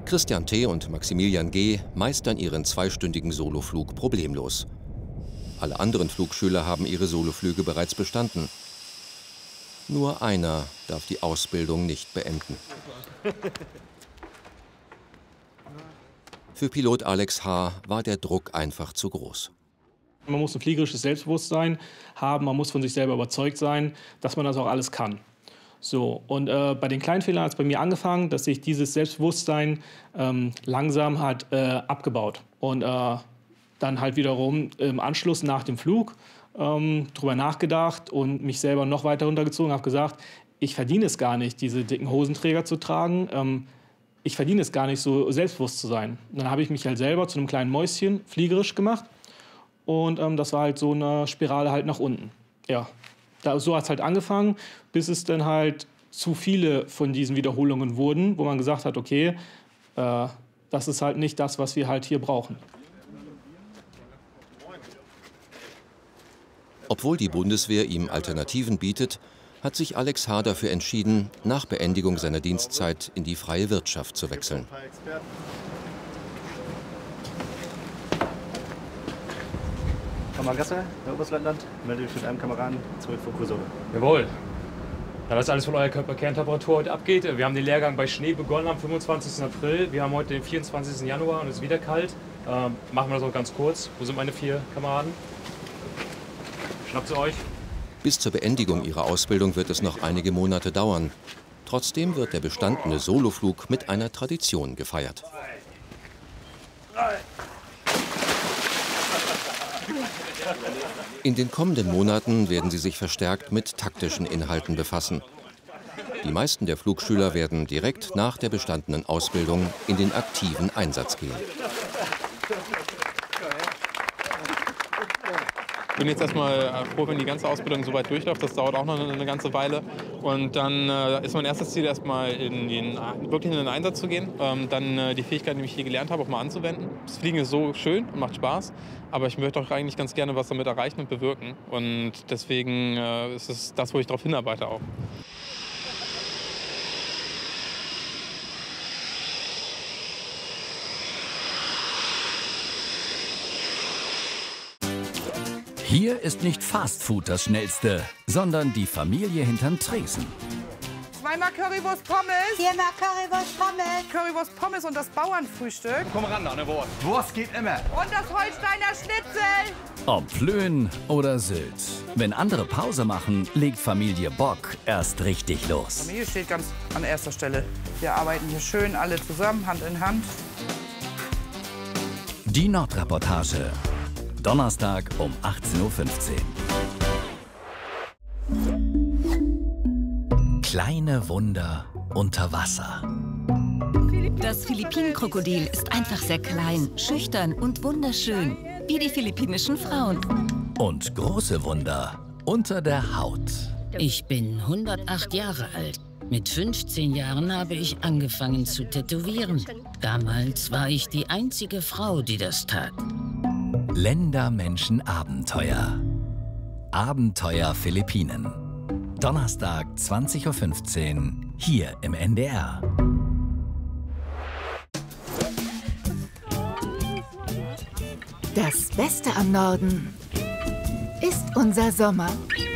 Christian T. und Maximilian G. meistern ihren zweistündigen Soloflug problemlos. Alle anderen Flugschüler haben ihre Soloflüge bereits bestanden. Nur einer darf die Ausbildung nicht beenden. Für Pilot Alex H. war der Druck einfach zu groß. Man muss ein fliegerisches Selbstbewusstsein haben, man muss von sich selber überzeugt sein, dass man das auch alles kann. So, und bei den kleinen Fehlern hat es bei mir angefangen, dass sich dieses Selbstbewusstsein langsam hat abgebaut. Und dann halt wiederum im Anschluss nach dem Flug drüber nachgedacht und mich selber noch weiter runtergezogen, habe gesagt, ich verdiene es gar nicht, diese dicken Hosenträger zu tragen. Ich verdiene es gar nicht, so selbstbewusst zu sein. Und dann habe ich mich halt selber zu einem kleinen Mäuschen fliegerisch gemacht. Und das war halt so eine Spirale halt nach unten. Ja, so hat es halt angefangen, bis es dann halt zu viele von diesen Wiederholungen wurden, wo man gesagt hat, okay, das ist halt nicht das, was wir halt hier brauchen. Obwohl die Bundeswehr ihm Alternativen bietet, hat sich Alex H. dafür entschieden, nach Beendigung seiner Dienstzeit in die freie Wirtschaft zu wechseln. Kammergasse, Oberstleutnant, melde dich mit einem Kameraden zurück vor Kursore. Jawohl. Da das alles von eurer Körperkerntemperatur heute abgeht. Wir haben den Lehrgang bei Schnee begonnen am 25. April. Wir haben heute den 24. Januar und es ist wieder kalt. Machen wir das auch ganz kurz. Wo sind meine 4 Kameraden? Schnappt sie euch. Bis zur Beendigung ihrer Ausbildung wird es noch einige Monate dauern. Trotzdem wird der bestandene Soloflug mit einer Tradition gefeiert. In den kommenden Monaten werden sie sich verstärkt mit taktischen Inhalten befassen. Die meisten der Flugschüler werden direkt nach der bestandenen Ausbildung in den aktiven Einsatz gehen. Ich bin jetzt erstmal froh, wenn die ganze Ausbildung so weit durchläuft. Das dauert auch noch eine ganze Weile. Und dann ist mein erstes Ziel, erstmal wirklich in den Einsatz zu gehen. Dann die Fähigkeiten, die ich hier gelernt habe, auch mal anzuwenden. Das Fliegen ist so schön und macht Spaß. Aber ich möchte auch eigentlich ganz gerne was damit erreichen und bewirken. Und deswegen ist es das, wo ich darauf hinarbeite auch. Hier ist nicht Fastfood das Schnellste, sondern die Familie hinterm Tresen. 2-mal Currywurst Pommes. 4-mal Currywurst Pommes. Currywurst Pommes und das Bauernfrühstück. Komm ran, eine Wurst. Wurst geht immer. Und das Holsteiner Schnitzel. Ob Plön oder Sylt. Wenn andere Pause machen, legt Familie Bock erst richtig los. Familie steht ganz an erster Stelle. Wir arbeiten hier schön alle zusammen, Hand in Hand. Die Nordreportage. Donnerstag um 18:15 Uhr. Kleine Wunder unter Wasser. Das Philippinenkrokodil ist einfach sehr klein, schüchtern und wunderschön, wie die philippinischen Frauen. Und große Wunder unter der Haut. Ich bin 108 Jahre alt. Mit 15 Jahren habe ich angefangen zu tätowieren. Damals war ich die einzige Frau, die das tat. Ländermenschen-Abenteuer. Abenteuer Philippinen. Donnerstag 20:15 Uhr hier im NDR. Das Beste am Norden ist unser Sommer.